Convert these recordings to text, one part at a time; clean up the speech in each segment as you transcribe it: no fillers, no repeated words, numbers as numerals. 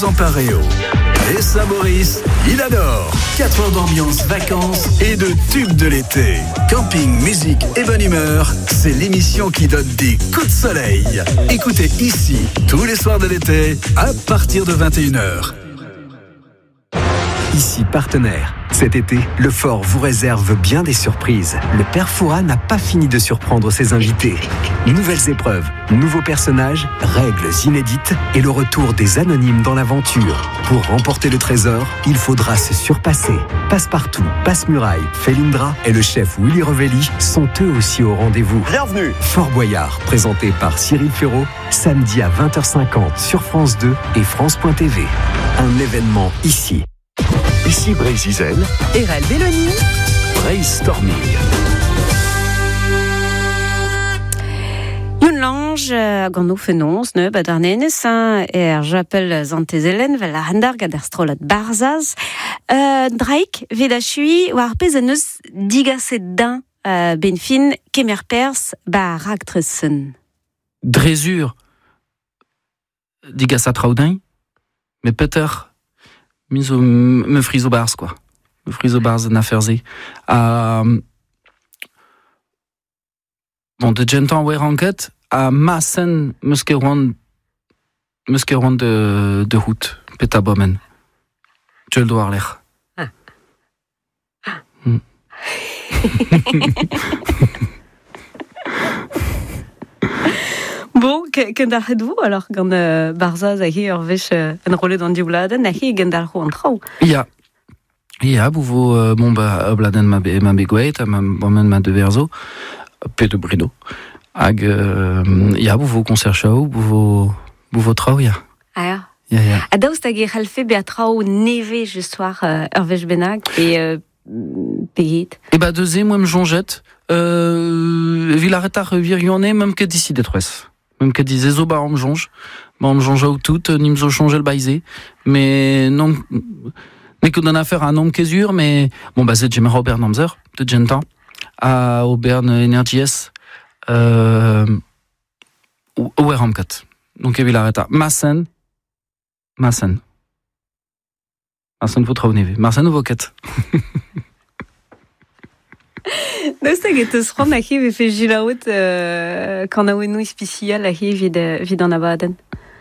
Beaux en Paréo. Et Saint-Maurice, il adore. 4 heures d'ambiance, vacances et de tubes de l'été. Camping, musique et bonne humeur, c'est l'émission qui donne des coups de soleil. Écoutez ici, tous les soirs de l'été, à partir de 21h. Ici partenaire. Cet été, le Fort vous réserve bien des surprises. Le Père Fouras n'a pas fini de surprendre ses invités. Nouvelles épreuves, nouveaux personnages, règles inédites et le retour des anonymes dans l'aventure. Pour remporter le trésor, il faudra se surpasser. Passepartout, Passe-Muraille, Felindra et le chef Willy Revelli sont eux aussi au rendez-vous. Bienvenue. Fort Boyard, présenté par Cyril Ferraud, samedi à 20h50 sur France 2 et France.tv. Un événement ici. Ici Brésil, Erel Belloni, Brainstorming. Une lange gant o fenons ne bad ar nenez j'appelle zantezelen vel ar handar gad ar strolat barzaz draik vet a chui war pez an eus digaset din ben fin kemer pers ba ragtresen. Drezur digas a traoudin, mais peter miso me friso barz quoi. Me friso barz na ferze. Bon, de gentan wer enquête à massen muskeron de route peta bomen. Je le dois l'air. Bon, qu'en vous alors quand barzaz a hi ur vech en rolet dans diwladen a hi gendar ho an trao. Ja, bouvo bon ba bladen ma begweit, ma de verzo, pe de brido. Hag ja bouvo concert show, bouvo trao ja. Ah ja. A daoust hag e c'halfe be a trao neve just war ur vech bennak e pegit. E ba deuze moi m'jonget vilaretar virionne même que d'ici des trois. Même que disait zo ba on m'jonge ou tout nimzo changer le baisé mais non mais que d'en affaire un homme qu'esur mais bon bah c'est Jim Robert Namzer de Gentan à Auberne Energies ou Ramkat donc vilaretar Massen faut trop neve Massen ou Vocat. Daoust hag eus ron a hi vefe jilaout quand a ouenou spicial a hi vid an abaden.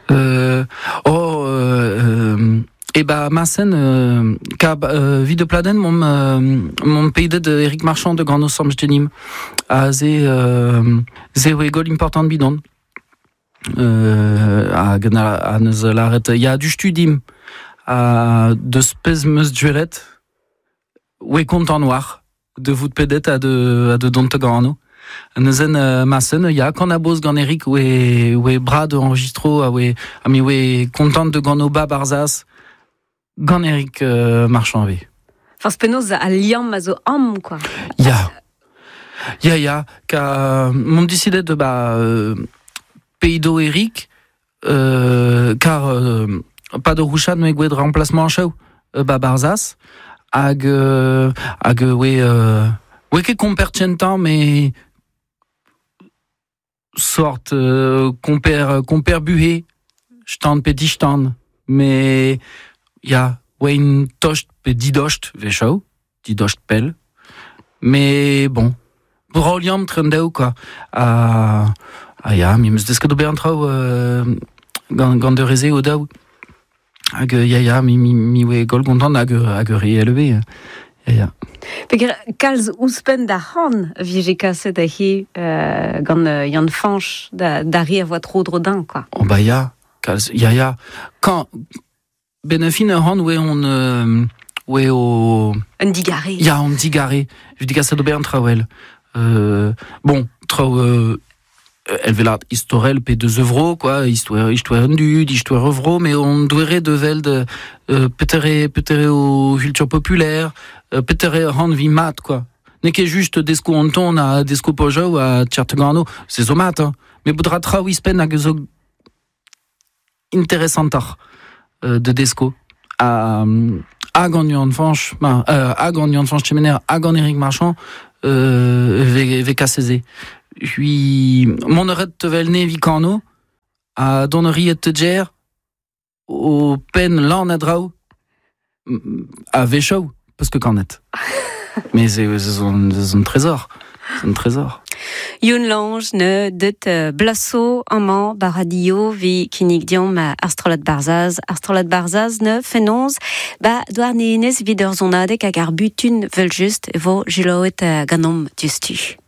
Et bah Massen vid de pladen mon pays de Eric Marchand de Grand Ossom Stenim a ze gol important bidon a neus laret ya du studim a de spez meus duelet ouais content noir de vous de pedet à de donte gano neuzen Massen ya quand a boss gant Eric ouais bras de enregistro ouais ami ouais content de gano ba barzas gant Eric Marchand ve Force penaos a liam a zo am quoi. Ya ka mon décidé de peido Eric car pas de rouchat no egwe de remplacement en show ba barzas hag we ket compertchentan mais sorte comper buhe stand pe stand mais ya we une tocht pe didocht vechau didocht pel mais bon broliam trendeu quoi ya mi meus deske d'ober an trao gant de reze o daou hag ya mi we gol content hag re-elevé ya. Peger kalz ouspen da han vije kaset a hi gant Yann Fanch da ri a voa tro drodin quoi. Oh bah ya kalz ya quand benefin han we on we o Un digaré. Ya on digaré je dis kaset d'ober an traouel bon trao elvelat historel pe deus evro quoi histoire du histoire evro mais on doirait de vel de petere au culture populaire petere han vi mat quoi n'est que juste desco on a desco pojo à Tchertegano c'est zo mat hein. Mais boudra tra wispen a zo interessantar de desco a gant Yann Fanch a gant Yann Fanch Chemener a gant Eric Marchand ve kasseze. Puis mon oret tevel ne vikano a donnerie et teger au pen lan a drao à Véchau, parce que qu'en est. Mais c'est un trésor. C'est un trésor. Youn lange ne det blasso amant baradio vi kinig diom astrolad barzaz ne fenons douar nenez vider zonadek hag ar butun vel just vo juloet ganom justu.